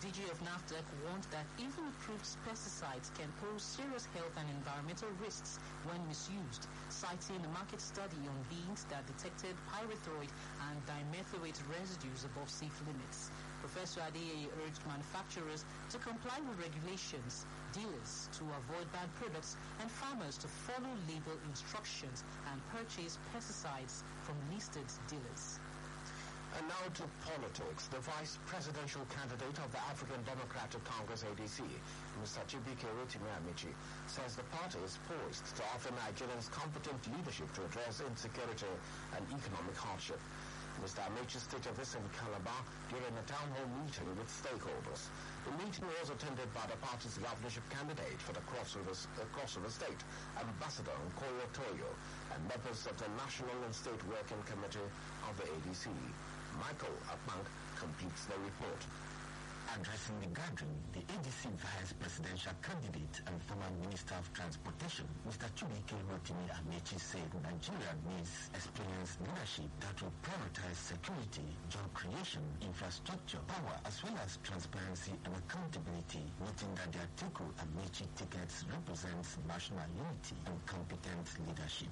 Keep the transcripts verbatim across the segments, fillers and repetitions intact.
D G of NAFDAC warned that even approved pesticides can pose serious health and environmental risks when misused, citing a market study on beans that detected pyrethroid and dimethoate residues above safe limits. Professor Adeyeye urged manufacturers to comply with regulations, dealers to avoid bad products, and farmers to follow label instructions and purchase pesticides from listed dealers. And now to politics. The vice presidential candidate of the African Democratic Congress, A D C, Mister Chibike Rotimi Amici, says the party is poised to offer Nigerians competent leadership to address insecurity and economic hardship. Mister Amici stated this in Calabar during a town hall meeting with stakeholders. The meeting was attended by the party's governorship candidate for the Cross River, uh, Cross River State, Ambassador Nkoyo Toyo, and members of the National and State Working Committee of the A D C. Michael Akbank completes the report. Addressing the gathering, the A D C Vice Presidential Candidate and former Minister of Transportation, Mister Chibike Rotimi Amici, said Nigeria needs experienced leadership that will prioritize security, job creation, infrastructure, power, as well as transparency and accountability, noting that the Atiku Amici tickets represents national unity and competent leadership.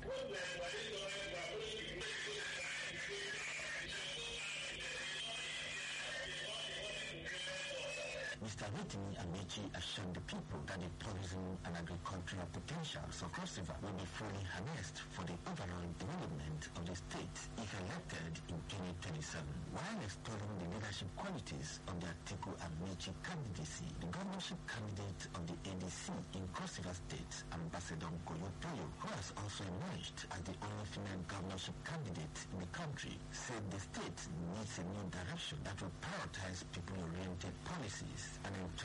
Mister Rotimi Amici assured the people that the tourism and agricultural potentials of Cross River will be fully harnessed for the overall development of the state if elected in twenty twenty-seven. While exploring the leadership qualities of the Atiku Amici candidacy, the governorship candidate of the A D C in Cross River State, Ambassador Nkoyo Toyo, who has also emerged as the only female governorship candidate in the country, said the state needs a new direction that will prioritize people-oriented policies and